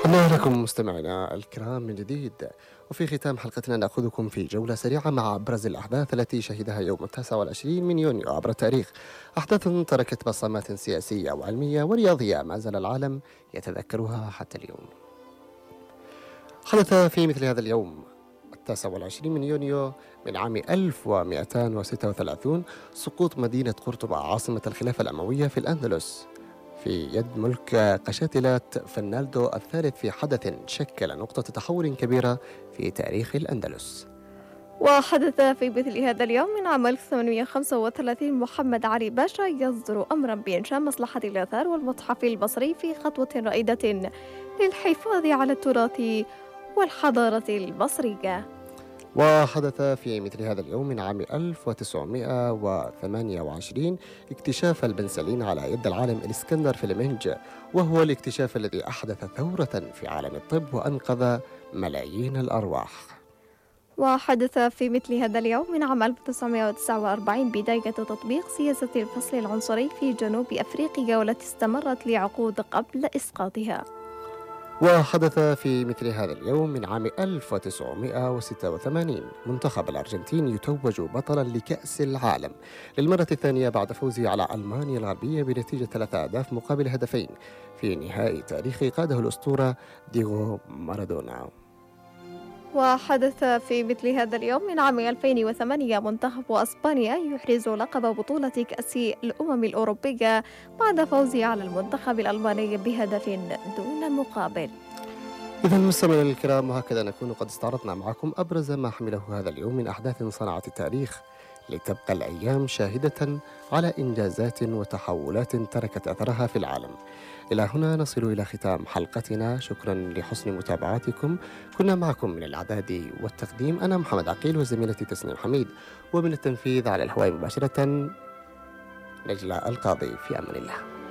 الله لكم مستمعينا الكرام من جديد. وفي ختام حلقتنا نأخذكم في جولة سريعة مع أبرز الأحداث التي شهدها يوم 29 من يونيو عبر التاريخ. أحداث تركت بصمات سياسية وعلمية ورياضية ما زال العالم يتذكرها حتى اليوم. حدث في مثل هذا اليوم 29 من يونيو من عام 1236 سقوط مدينة قرطبة عاصمة الخلافة الأموية في الأندلس في يد ملك قشاتلة فرناندو الثالث، في حدث شكل نقطة تحول كبيرة في تاريخ الأندلس. وحدث في مثل هذا اليوم من عام 1835 محمد علي باشا يصدر أمرا بإنشاء مصلحة الآثار والمتحف البصري في خطوة رائدة للحفاظ على التراث والحضارة البصرية. وحدث في مثل هذا اليوم من عام 1928 اكتشاف البنسلين على يد العالم الإسكندر فليمنج، وهو الاكتشاف الذي أحدث ثورة في عالم الطب وأنقذ ملايين الأرواح. وحدث في مثل هذا اليوم من عام 1949 بداية تطبيق سياسة الفصل العنصري في جنوب أفريقيا والتي استمرت لعقود قبل إسقاطها. وحدث في مثل هذا اليوم من عام 1986 منتخب الأرجنتين يتوج بطلا لكأس العالم للمرة الثانية بعد فوزه على ألمانيا الغربية بنتيجة 3 أهداف مقابل هدفين في نهائي تاريخي قاده الأسطورة ديغو مارادونا. وحدث في مثل هذا اليوم من عام 2008 منتخب أسبانيا يحرز لقب بطولة كأس الأمم الأوروبية بعد فوزه على المنتخب الألماني بهدف دون مقابل. إذا مستمعينا الكرام، وهكذا نكون قد استعرضنا معكم أبرز ما حمله هذا اليوم من أحداث صنعت التاريخ، لتبقى الأيام شاهدة على إنجازات وتحولات تركت أثرها في العالم. إلى هنا نصل إلى ختام حلقتنا، شكرا لحسن متابعتكم. كنا معكم من الإعداد والتقديم أنا محمد عقيل وزميلتي تسنيم حميد، ومن التنفيذ على الهواء مباشرة نجلاء القاضي. في أمان الله.